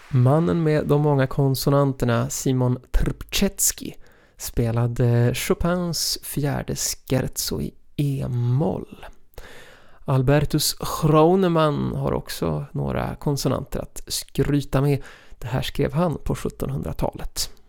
Mannen med de många konsonanterna, Simon Trpczetski, spelade Chopins fjärde scherzo i e-moll. Albertus Groneman har också några konsonanter att skryta med. Det här skrev han på 1700-talet.